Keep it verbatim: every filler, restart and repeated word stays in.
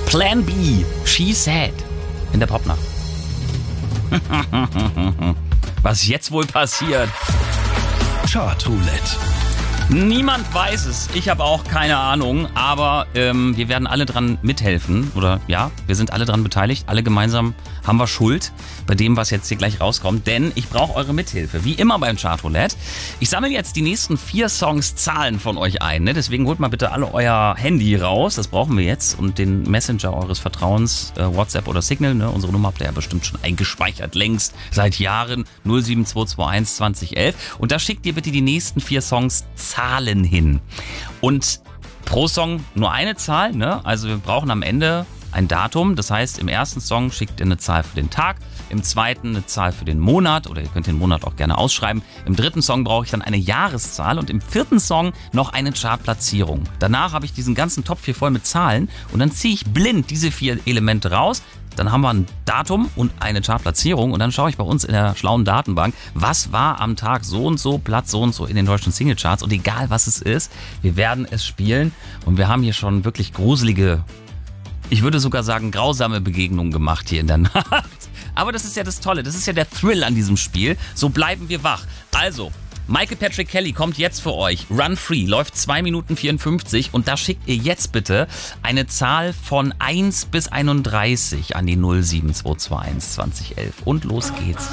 Plan B, She Said in der Popnacht. Was jetzt wohl passiert? Chartroulette. Niemand weiß es. Ich habe auch keine Ahnung. Aber ähm, wir werden alle dran mithelfen. Oder ja, wir sind alle dran beteiligt. Alle gemeinsam haben wir Schuld bei dem, was jetzt hier gleich rauskommt. Denn ich brauche eure Mithilfe. Wie immer beim Chartroulette. Ich sammle jetzt die nächsten vier Songs Zahlen von euch ein. Ne? Deswegen holt mal bitte alle euer Handy raus. Das brauchen wir jetzt. Und den Messenger eures Vertrauens, äh, WhatsApp oder Signal. Ne? Unsere Nummer habt ihr ja bestimmt schon eingespeichert. Längst seit Jahren. null sieben zwei zwei eins zwanzig elf. Und da schickt ihr bitte die nächsten vier Songs Zahlen hin. Und pro Song nur eine Zahl, ne? Also wir brauchen am Ende ein Datum. Das heißt, im ersten Song schickt ihr eine Zahl für den Tag, im zweiten eine Zahl für den Monat oder ihr könnt den Monat auch gerne ausschreiben. Im dritten Song brauche ich dann eine Jahreszahl und im vierten Song noch eine Chartplatzierung. Danach habe ich diesen ganzen Topf hier voll mit Zahlen und dann ziehe ich blind diese vier Elemente raus. Dann haben wir ein Datum und eine Chartplatzierung und dann schaue ich bei uns in der schlauen Datenbank, was war am Tag so und so, Platz so und so in den deutschen Singlecharts und egal was es ist, wir werden es spielen und wir haben hier schon wirklich gruselige, ich würde sogar sagen grausame Begegnungen gemacht hier in der Nacht. Aber das ist ja das Tolle, das ist ja der Thrill an diesem Spiel, so bleiben wir wach. Also, Michael Patrick Kelly kommt jetzt für euch. Run Free läuft zwei Minuten vierundfünfzig und da schickt ihr jetzt bitte eine Zahl von eins bis einunddreißig an die null sieben zwei zwei eins zwanzig elf. Und los geht's.